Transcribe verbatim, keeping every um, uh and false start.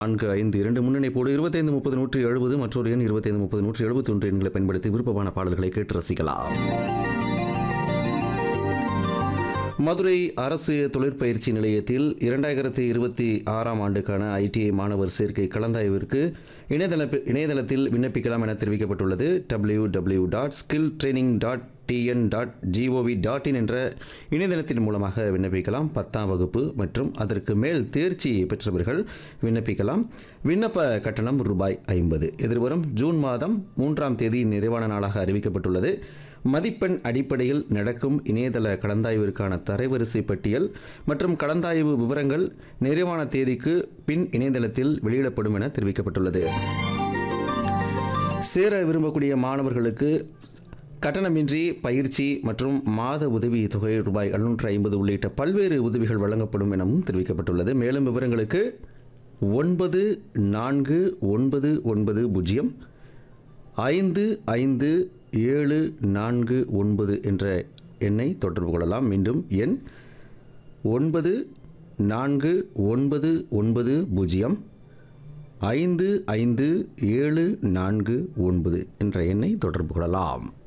நான்கு ஐந்து இரண்டு முன்னணிப்போடு இருபத்தைந்து முப்பது நூற்றி எழுபது மற்றொரு எண் இருபத்தைந்து முப்பது நூற்றி எழுபத்தி ஒன்று எண்களை பயன்படுத்தி விருப்பமான பாடல்களை கேட்டு ரசிக்கலாம். மதுரை அரசு தொழிற்பயிற்சி நிலையத்தில் இரண்டாயிரத்தி இருபத்தி ஆறாம் ஆண்டுக்கான ஐடிஐ மாணவர் சேர்க்கை கலந்தாய்விற்கு இணையதள இணையதளத்தில் விண்ணப்பிக்கலாம் என தெரிவிக்கப்பட்டுள்ளது. W W dot skill training dot TN dot gov dot in என்ற இணையதளத்தின் மூலமாக விண்ணப்பிக்கலாம். பத்தாம் வகுப்பு மற்றும் அதற்கு மேல் தேர்ச்சி பெற்றவர்கள் விண்ணப்பிக்கலாம். விண்ணப்ப கட்டணம் ரூபாய் ஐம்பது. எதிர்வரும் ஜூன் மாதம் மூன்றாம் தேதி நிறைவான நாளாக அறிவிக்கப்பட்டுள்ளது. மதிப்பெண் அடிப்படையில் நடக்கும் இணையதள கலந்தாய்விற்கான தரவரிசை பட்டியல் மற்றும் கலந்தாய்வு விவரங்கள் நிறைவான தேதிக்கு பின் இணையதளத்தில் வெளியிடப்படும் என தெரிவிக்கப்பட்டுள்ளது. சேர விரும்பக்கூடிய மாணவர்களுக்கு கட்டணமின்றி பயிற்சி மற்றும் மாத உதவி தொகை ரூபாய் எழுநூற்று ஐம்பது உள்ளிட்ட பல்வேறு உதவிகள் வழங்கப்படும் எனவும் தெரிவிக்கப்பட்டுள்ளது. மேலும் விவரங்களுக்கு ஒன்பது நான்கு ஒன்பது ஒன்பது பூஜ்ஜியம் ஐந்து ஐந்து ஏழு நான்கு ஒன்பது என்ற எண்ணை தொடர்பு கொள்ளலாம். மீண்டும் எண் ஒன்பது நான்கு ஒன்பது ஒன்பது பூஜ்ஜியம் ஐந்து ஐந்து ஏழு நான்கு ஒன்பது என்ற எண்ணை தொடர்பு கொள்ளலாம்.